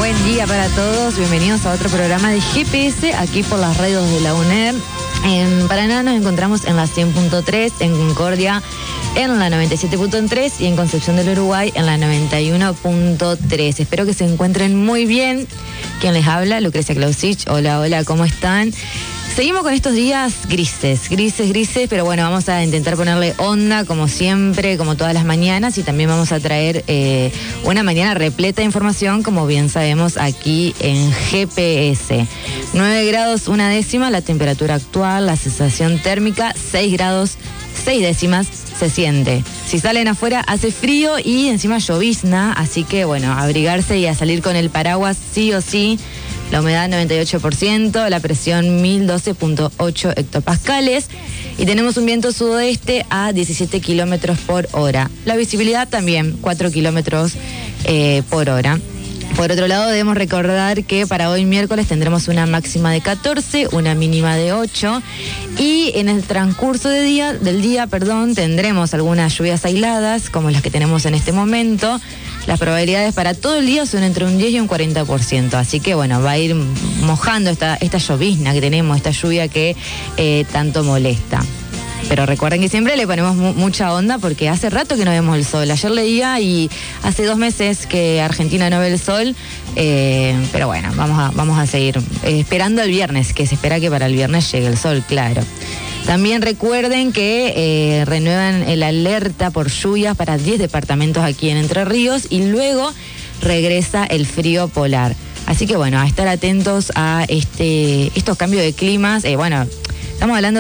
Buen día para todos, bienvenidos a otro programa de GPS aquí por las radios de la UNED. En Paraná nos encontramos en la 100.3, en Concordia en la 97.3 y en Concepción del Uruguay en la 91.3. Espero que se encuentren muy bien. Quien les habla, Lucrecia Clausich. Hola, hola, ¿cómo están? Seguimos con estos días grises, pero bueno, vamos a intentar ponerle onda como siempre, como todas las mañanas, y también vamos a traer una mañana repleta de información, como bien sabemos, aquí en GPS. 9 grados 1 décima la temperatura actual, la sensación térmica 6 grados 6 décimas se siente. Si salen afuera hace frío y encima llovizna, así que bueno, abrigarse y a salir con el paraguas sí o sí. La humedad 98%, la presión 1012.8 hectopascales y tenemos un viento sudoeste a 17 kilómetros por hora. La visibilidad también 4 kilómetros por hora. Por otro lado, debemos recordar que para hoy miércoles tendremos una máxima de 14, una mínima de 8 y en el transcurso del día, tendremos algunas lluvias aisladas como las que tenemos en este momento. Las probabilidades para todo el día son entre un 10 y un 40%, así que bueno, va a ir mojando esta llovizna que tenemos, esta lluvia que tanto molesta. Pero recuerden que siempre le ponemos mucha onda porque hace rato que no vemos el sol. Ayer leía y hace 2 meses que Argentina no ve el sol, pero bueno, vamos a seguir esperando el viernes, que se espera que para el viernes llegue el sol, claro. También recuerden que renuevan el alerta por lluvias para 10 departamentos aquí en Entre Ríos y luego regresa el frío polar. Así que bueno, a estar atentos a estos cambios de climas. Bueno, estamos hablando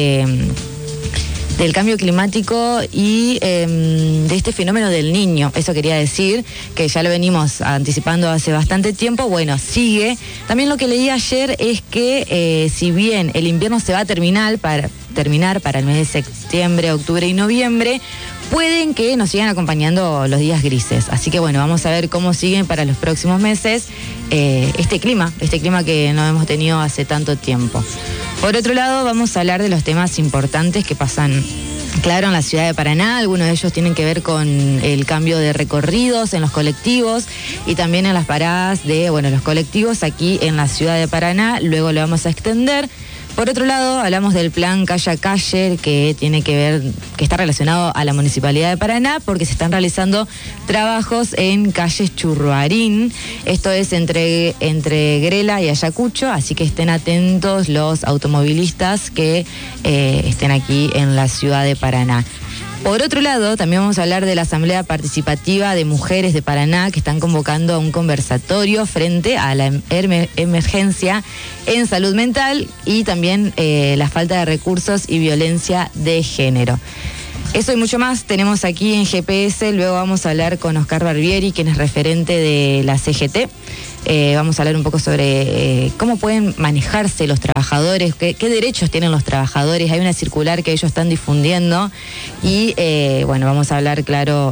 del cambio climático y de este fenómeno del Niño. Eso quería decir, que ya lo venimos anticipando hace bastante tiempo. Bueno, sigue. También lo que leí ayer es que si bien el invierno se va a terminar para el mes de septiembre, octubre y noviembre, pueden que nos sigan acompañando los días grises. Así que bueno, vamos a ver cómo siguen para los próximos meses este clima que no hemos tenido hace tanto tiempo. Por otro lado, vamos a hablar de los temas importantes que pasan, claro, en la ciudad de Paraná. Algunos de ellos tienen que ver con el cambio de recorridos en los colectivos y también en las paradas de los colectivos aquí en la ciudad de Paraná. Luego lo vamos a extender. Por otro lado, hablamos del plan Calle a Calle, que tiene que ver, que está relacionado a la Municipalidad de Paraná, porque se están realizando trabajos en calles Churruarín. Esto es entre Grela y Ayacucho, así que estén atentos los automovilistas que estén aquí en la ciudad de Paraná. Por otro lado, también vamos a hablar de la Asamblea Participativa de Mujeres de Paraná, que están convocando a un conversatorio frente a la emergencia en salud mental y también la falta de recursos y violencia de género. Eso y mucho más tenemos aquí en GPS. Luego vamos a hablar con Oscar Barbieri, quien es referente de la CGT. Vamos a hablar un poco sobre cómo pueden manejarse los trabajadores, qué derechos tienen los trabajadores. Hay una circular que ellos están difundiendo y vamos a hablar, claro,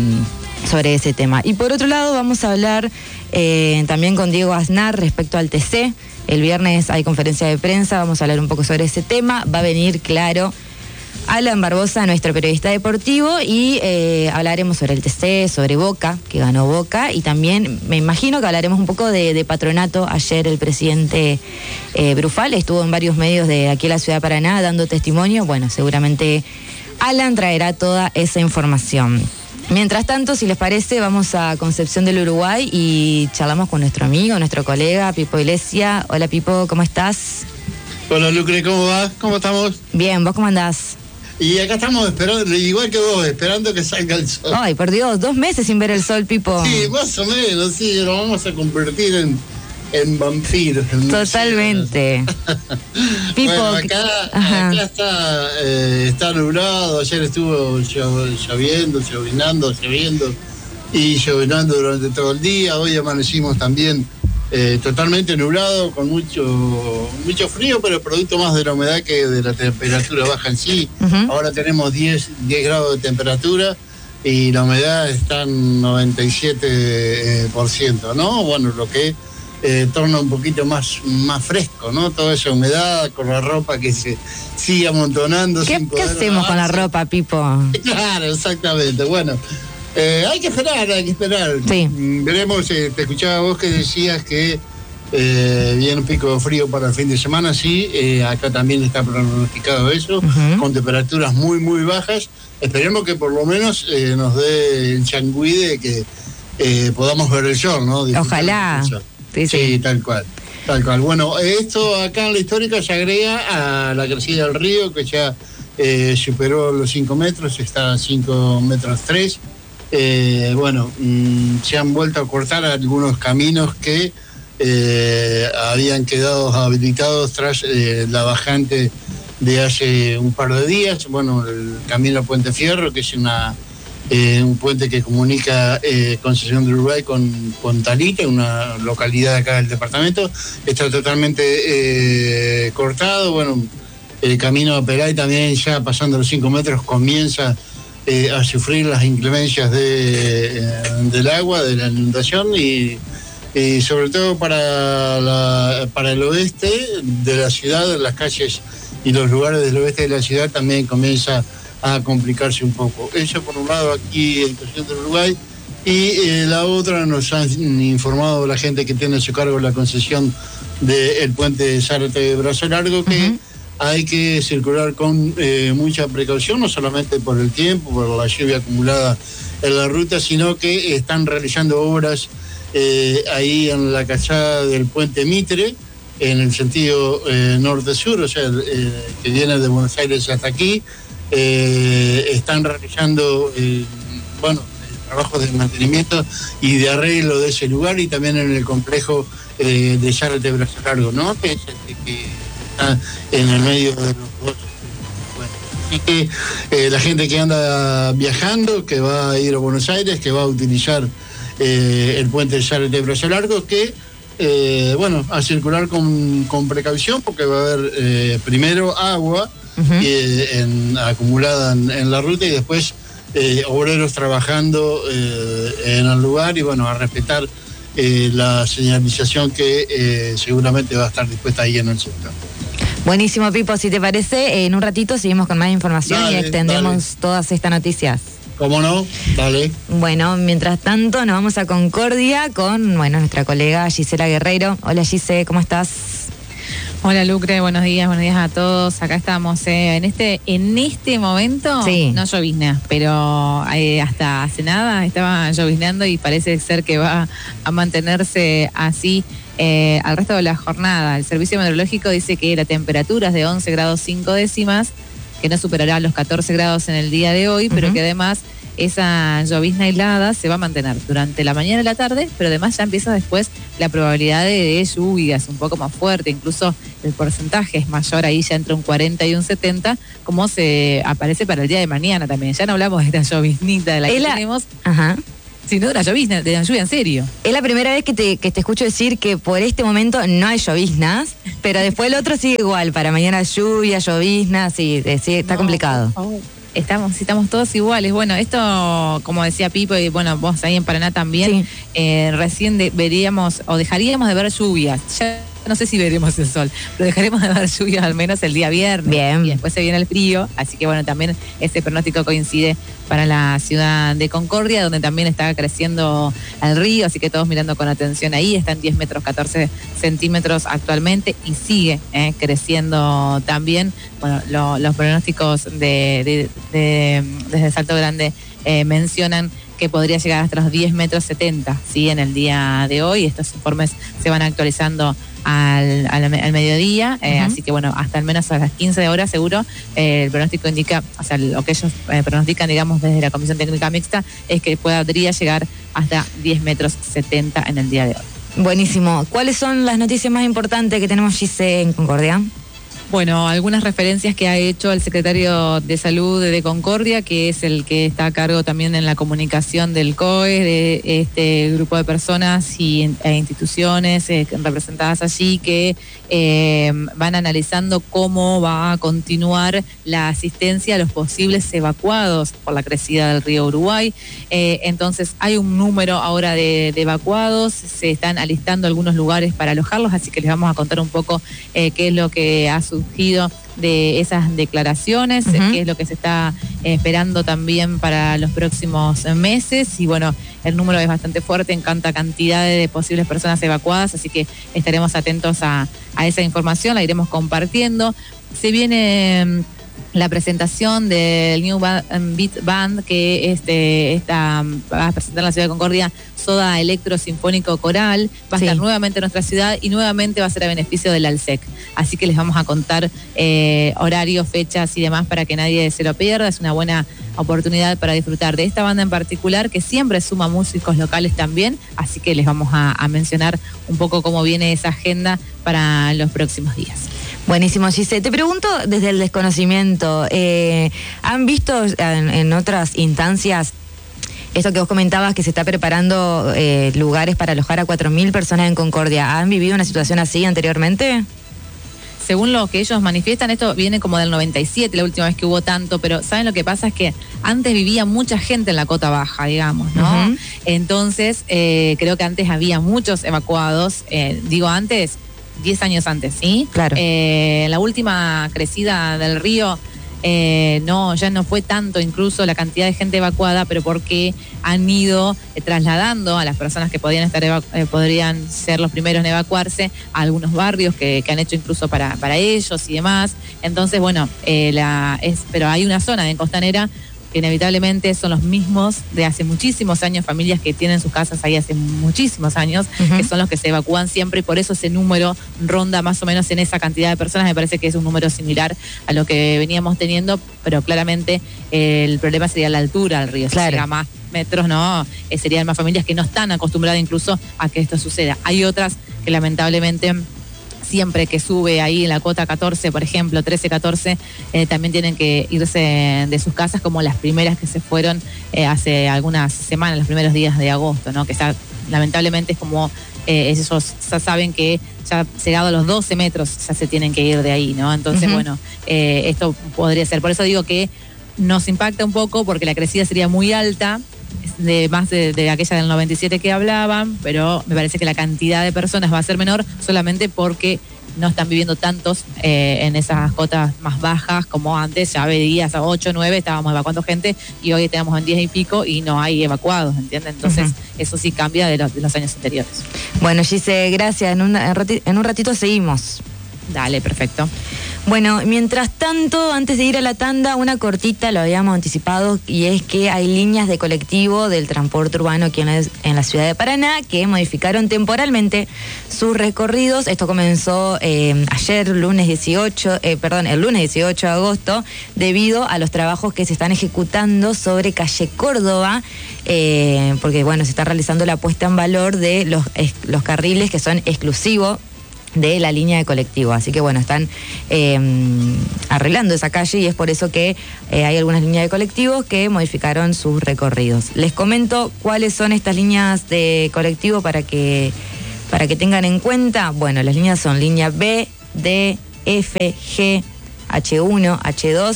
sobre ese tema. Y por otro lado vamos a hablar también con Diego Aznar respecto al TC. El viernes hay conferencia de prensa, vamos a hablar un poco sobre ese tema. Va a venir, claro, Alan Barbosa, nuestro periodista deportivo, y hablaremos sobre el TC, sobre Boca, que ganó Boca, y también me imagino que hablaremos un poco de Patronato. Ayer el presidente Brufal estuvo en varios medios de aquí en la ciudad de Paraná dando testimonio. Bueno, seguramente Alan traerá toda esa información. Mientras tanto, si les parece, vamos a Concepción del Uruguay y charlamos con nuestro amigo, nuestro colega Pipo Iglesias. Hola Pipo, ¿cómo estás? Hola Lucre, ¿cómo va? ¿Cómo estamos? Bien, ¿vos cómo andás? Y acá estamos esperando, igual que vos, esperando que salga el sol. Ay, por Dios, 2 meses sin ver el sol, Pipo. Sí, más o menos, sí, lo vamos a convertir en vampiros. Totalmente. Pipo, bueno, acá está nublado. Ayer estuvo lloviendo y llovinando durante todo el día. Hoy amanecimos también totalmente nublado, con mucho frío, pero producto más de la humedad que de la temperatura baja en sí. Uh-huh. Ahora tenemos 10 grados de temperatura y la humedad está en 97%, ¿no? Bueno, lo que torna un poquito más fresco, ¿no? Toda esa humedad con la ropa que se sigue amontonando. ¿Qué hacemos con la ropa, Pipo? Claro, exactamente. Bueno, Hay que esperar. Sí. Veremos, te escuchaba vos que decías que viene un pico de frío para el fin de semana, sí, acá también está pronosticado eso, con temperaturas muy, muy bajas. Esperemos que por lo menos nos dé el changüí de que podamos ver el sol, ¿no? Ojalá. Sí, tal cual. Bueno, esto acá en la histórica se agrega a la crecida del río, que ya superó los 5 metros, está a 5 metros 3. Se han vuelto a cortar algunos caminos que habían quedado habilitados tras la bajante de hace un par de días. Bueno, el camino Puente Fierro, que es un puente que comunica Concepción del Uruguay con Talita, una localidad acá del departamento, está totalmente cortado. Bueno, el camino a Pelay también, ya pasando los 5 metros, comienza a sufrir las inclemencias del agua, de la inundación, y sobre todo para el oeste de la ciudad, las calles y los lugares del oeste de la ciudad también comienza a complicarse un poco. Eso por un lado aquí en Concepción del Uruguay, y la otra nos han informado la gente que tiene a su cargo la concesión del puente Zárate Brazo Largo, que hay que circular con mucha precaución, no solamente por el tiempo, por la lluvia acumulada en la ruta, sino que están realizando obras ahí en la calzada del puente Mitre, en el sentido norte-sur, o sea, que viene de Buenos Aires hasta aquí. Están realizando trabajos de mantenimiento y de arreglo de ese lugar, y también en el complejo de Zárate Brazo Largo, ¿no? Que es el que está en el medio de los dos. Bueno, así que la gente que anda viajando, que va a ir a Buenos Aires, que va a utilizar el puente de Zárate Brazo Largo, que a circular con precaución, porque va a haber primero agua acumulada en la ruta, y después obreros trabajando en el lugar, y a respetar la señalización que seguramente va a estar dispuesta ahí en el sector. Buenísimo, Pipo, si te parece, en un ratito seguimos con más información y extendemos todas estas noticias. ¿Cómo no? Dale. Bueno, mientras tanto nos vamos a Concordia con nuestra colega Gisela Guerreiro. Hola, Gise, ¿cómo estás? Hola, Lucre, buenos días a todos. Acá estamos en este momento, sí. No llovizna, pero hasta hace nada estaba lloviznando y parece ser que va a mantenerse así al resto de la jornada. El Servicio Meteorológico dice que la temperatura es de 11 grados 5 décimas, que no superará los 14 grados en el día de hoy, pero que además esa llovizna aislada se va a mantener durante la mañana y la tarde, pero además ya empieza después la probabilidad de lluvias un poco más fuerte, incluso el porcentaje es mayor, ahí ya entre un 40 y un 70, como se aparece para el día de mañana también. Ya no hablamos de esta lloviznita de la que tenemos, sino de la llovizna, de la lluvia en serio. Es la primera vez que te escucho decir que por este momento no hay lloviznas, pero después el otro sigue igual, para mañana lluvia, lloviznas, sí, está complicado. Estamos todos iguales. Bueno, esto, como decía Pipo, y vos ahí en Paraná también, recién veríamos o dejaríamos de ver lluvias. Ya no sé si veremos el sol, pero dejaremos de ver lluvias al menos el día viernes. Bien. Y después se viene el frío, así que también este pronóstico coincide para la ciudad de Concordia, donde también está creciendo el río, así que todos mirando con atención ahí. Está en 10 metros 14 centímetros actualmente y sigue creciendo también. Los pronósticos desde Salto Grande mencionan que podría llegar hasta los 10 metros 70, ¿sí? En el día de hoy. Estos informes se van actualizando al mediodía, así que hasta al menos a las 15 horas seguro el pronóstico indica, o sea, lo que ellos pronostican, digamos, desde la Comisión Técnica Mixta, es que podría llegar hasta 10 metros 70 en el día de hoy. Buenísimo. ¿Cuáles son las noticias más importantes que tenemos, Gise, en Concordia? Algunas referencias que ha hecho el secretario de Salud de Concordia, que es el que está a cargo también en la comunicación del COE, de este grupo de personas e instituciones representadas allí, que van analizando cómo va a continuar la asistencia a los posibles evacuados por la crecida del río Uruguay. Entonces hay un número ahora de evacuados, se están alistando algunos lugares para alojarlos, así que les vamos a contar un poco qué es lo que ha surgido de esas declaraciones, que es lo que se está esperando también para los próximos meses. Y bueno, el número es bastante fuerte en cuanto a cantidad de posibles personas evacuadas, así que estaremos atentos a esa información, la iremos compartiendo. Se viene la presentación del New Beat Band, que va a presentar en la ciudad de Concordia, Soda Electro Sinfónico Coral. Va a estar nuevamente en nuestra ciudad y nuevamente va a ser a beneficio del ALSEC. Así que les vamos a contar horarios, fechas y demás para que nadie se lo pierda. Es una buena oportunidad para disfrutar de esta banda en particular, que siempre suma músicos locales también. Así que les vamos a mencionar un poco cómo viene esa agenda para los próximos días. Buenísimo, Gise. Te pregunto desde el desconocimiento, ¿han visto en otras instancias esto que vos comentabas, que se está preparando lugares para alojar a 4.000 personas en Concordia? ¿Han vivido una situación así anteriormente? Según lo que ellos manifiestan, esto viene como del 97, la última vez que hubo tanto, pero ¿saben lo que pasa? Es que antes vivía mucha gente en la cota baja, digamos, ¿no? Entonces, creo que antes había muchos evacuados, digo antes, 10 años antes, ¿sí? Claro. La última crecida del río, ya no fue tanto incluso la cantidad de gente evacuada, pero porque han ido trasladando a las personas que podrían ser los primeros en evacuarse a algunos barrios que han hecho incluso para ellos y demás. Entonces, bueno, pero hay una zona en Costanera que inevitablemente son los mismos de hace muchísimos años, familias que tienen sus casas ahí hace muchísimos años, que son los que se evacúan siempre, y por eso ese número ronda más o menos en esa cantidad de personas. Me parece que es un número similar a lo que veníamos teniendo, pero claramente el problema sería la altura del río. Claro. Si llega más metros, no, serían más familias que no están acostumbradas incluso a que esto suceda. Hay otras que lamentablemente siempre que sube ahí en la cota 14, por ejemplo, 13, 14, también tienen que irse de sus casas, como las primeras que se fueron hace algunas semanas, los primeros días de agosto, ¿no? Que está, lamentablemente es como ellos ya saben que ya llegado a los 12 metros ya se tienen que ir de ahí, ¿no? Entonces, bueno, esto podría ser. Por eso digo que nos impacta un poco, porque la crecida sería muy alta, más de aquella del 97 que hablaban, pero me parece que la cantidad de personas va a ser menor solamente porque no están viviendo tantos en esas cotas más bajas como antes. Ya veías a 8, 9, estábamos evacuando gente, y hoy tenemos en 10 y pico y no hay evacuados, ¿entiendes? Entonces eso sí cambia de los años anteriores. Bueno, Gise, gracias. En un ratito seguimos. Dale, perfecto. Bueno, mientras tanto, antes de ir a la tanda, una cortita, lo habíamos anticipado, y es que hay líneas de colectivo del transporte urbano aquí en la ciudad de Paraná que modificaron temporalmente sus recorridos. Esto comenzó ayer, el lunes 18 de agosto, debido a los trabajos que se están ejecutando sobre calle Córdoba, porque bueno, se está realizando la puesta en valor de los carriles que son exclusivos de la línea de colectivo. Así que bueno, están arreglando esa calle, y es por eso que hay algunas líneas de colectivos que modificaron sus recorridos. Les comento cuáles son estas líneas de colectivo para que tengan en cuenta. Bueno, las líneas son línea B, D, F, G, H1, H2,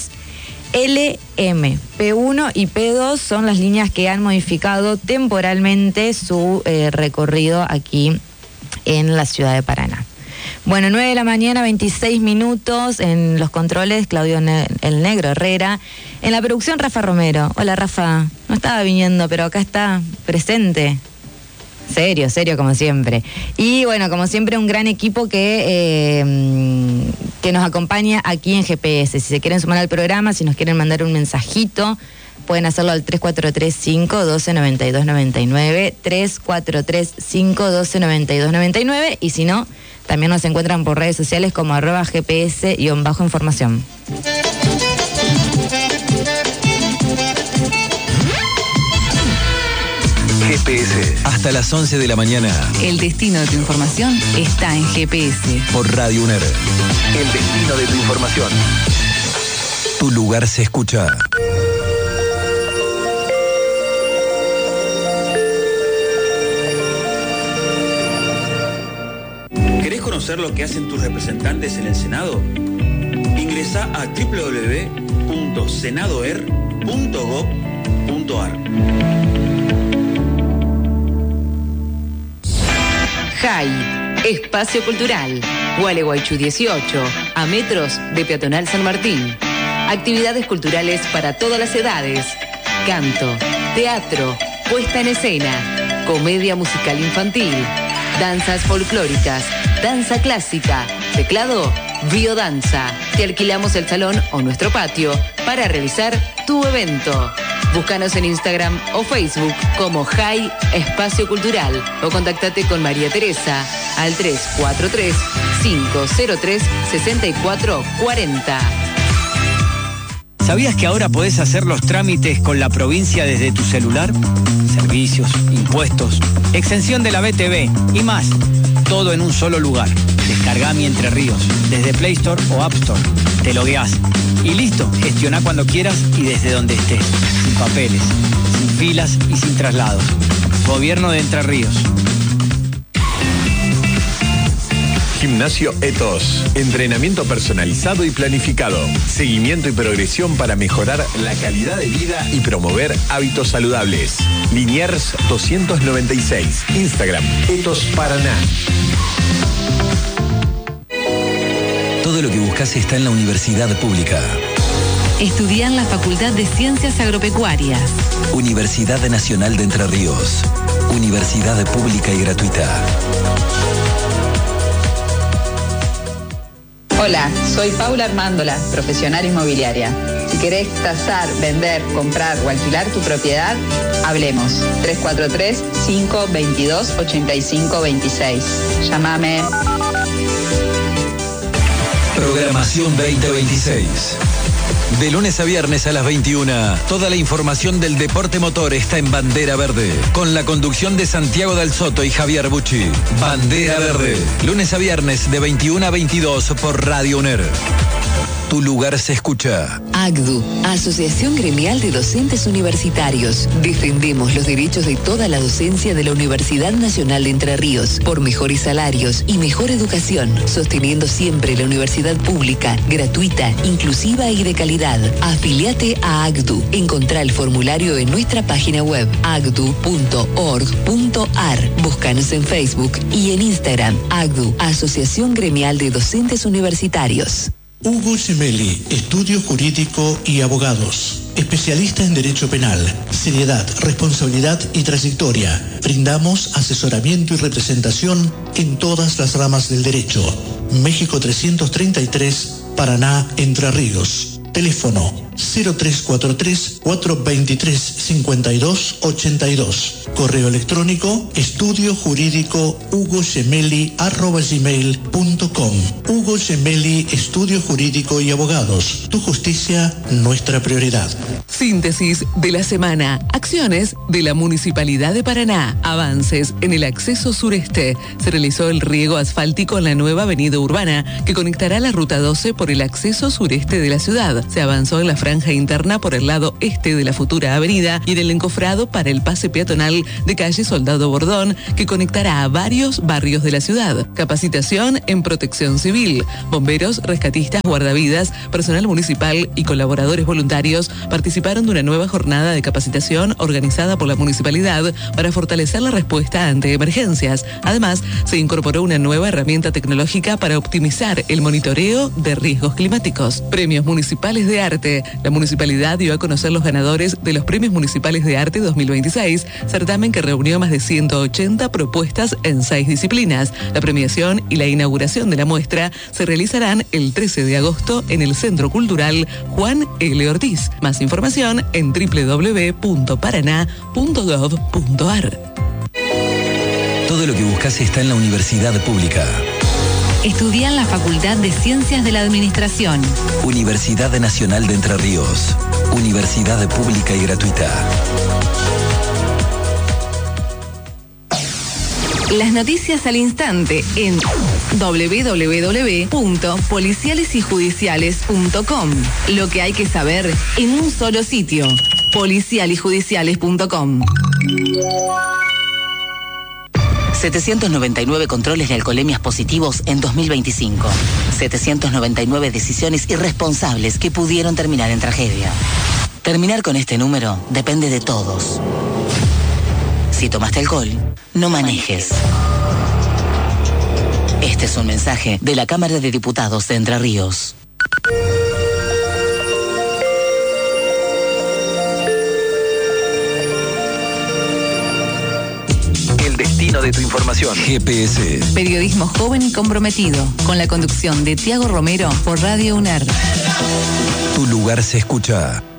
L, M. P1 y P2 son las líneas que han modificado temporalmente su recorrido aquí en la ciudad de Paraná. Bueno, 9 de la mañana, 26 minutos, en los controles Claudio el Negro Herrera, en la producción Rafa Romero. Hola, Rafa, no estaba viniendo, pero acá está presente. Serio como siempre. Y bueno, como siempre, un gran equipo que nos acompaña aquí en GPS. Si se quieren sumar al programa, si nos quieren mandar un mensajito, pueden hacerlo al 3435-129299, 3435-129299, y si no, también nos encuentran por redes sociales como @GPS_información. GPS, hasta las 11 de la mañana. El destino de tu información está en GPS. Por Radio UNER. El destino de tu información. Tu lugar se escucha. ¿Querés conocer lo que hacen tus representantes en el Senado? Ingresá a www.senadoer.gov.ar. JAI, Espacio Cultural, Gualeguaychú 18, a metros de Peatonal San Martín. Actividades culturales para todas las edades. Canto, teatro, puesta en escena, comedia musical infantil, danzas folclóricas, danza clásica, teclado, biodanza. Te alquilamos el salón o nuestro patio para realizar tu evento. Búscanos en Instagram o Facebook como Jai Espacio Cultural o contactate con María Teresa al 343-503-6440. ¿Sabías que ahora podés hacer los trámites con la provincia desde tu celular? Servicios, impuestos, exención de la BTV y más. Todo en un solo lugar. Descargá Mi Entre Ríos desde Play Store o App Store. Te logueás y listo. Gestioná cuando quieras y desde donde estés. Sin papeles, sin filas y sin traslados. Gobierno de Entre Ríos. Gimnasio Etos. Entrenamiento personalizado y planificado. Seguimiento y progresión para mejorar la calidad de vida y promover hábitos saludables. Liniers 296. Instagram Etos Paraná. Todo lo que buscas está en la universidad pública. Estudia en la Facultad de Ciencias Agropecuarias. Universidad Nacional de Entre Ríos. Universidad pública y gratuita. Hola, soy Paula Armándola, profesional inmobiliaria. Si querés tasar, vender, comprar o alquilar tu propiedad, hablemos. 343-522-8526. Llámame. Programación 2026. De lunes a viernes a las 21, toda la información del deporte motor está en Bandera Verde, con la conducción de Santiago Del Soto y Javier Bucci. Bandera Verde, lunes a viernes de 21 a 22 por Radio UNER. Tu lugar se escucha. AGDU, Asociación Gremial de Docentes Universitarios. Defendemos los derechos de toda la docencia de la Universidad Nacional de Entre Ríos por mejores salarios y mejor educación, sosteniendo siempre la universidad pública, gratuita, inclusiva y de calidad. Afiliate a AGDU. Encontrá el formulario en nuestra página web agdu.org.ar. Búscanos en Facebook y en Instagram. AGDU, Asociación Gremial de Docentes Universitarios. Hugo Gemelli, Estudio Jurídico y Abogados. Especialista en Derecho Penal, seriedad, responsabilidad y trayectoria. Brindamos asesoramiento y representación en todas las ramas del derecho. México 333, Paraná, Entre Ríos. Teléfono 0343-423-5282. Correo electrónico estudiojurídico@gmail.com. Hugo Gemelli, Estudio Jurídico y Abogados. Tu justicia, nuestra prioridad. Síntesis de la semana. Acciones de la Municipalidad de Paraná. Avances en el acceso sureste. Se realizó el riego asfáltico en la nueva avenida urbana que conectará la ruta 12 por el acceso sureste de la ciudad. Se avanzó en la franja interna por el lado este de la futura avenida y en el encofrado para el pase peatonal de calle Soldado Bordón que conectará a varios barrios de la ciudad. Capacitación en protección civil. Bomberos, rescatistas, guardavidas, personal municipal y colaboradores voluntarios participaron de una nueva jornada de capacitación organizada por la municipalidad para fortalecer la respuesta ante emergencias. Además, se incorporó una nueva herramienta tecnológica para optimizar el monitoreo de riesgos climáticos. Premios municipales de arte. La municipalidad dio a conocer los ganadores de los Premios Municipales de Arte 2026, certamen que reunió más de 180 propuestas en 6 disciplinas. La premiación y la inauguración de la muestra se realizarán el 13 de agosto en el Centro Cultural Juan L. Ortiz. Más información en www.paraná.gov.ar. Todo lo que buscas está en la universidad pública. Estudia en la Facultad de Ciencias de la Administración. Universidad Nacional de Entre Ríos. Universidad pública y gratuita. Las noticias al instante en www.policialesyjudiciales.com. Lo que hay que saber en un solo sitio. policialyjudiciales.com. 799 controles de alcoholemias positivos en 2025. 799 decisiones irresponsables que pudieron terminar en tragedia. Terminar con este número depende de todos. Si tomaste alcohol, no manejes. Este es un mensaje de la Cámara de Diputados de Entre Ríos. El destino de tu información. GPS. Periodismo joven y comprometido, con la conducción de Tiago Romero por Radio UNER. Tu lugar se escucha.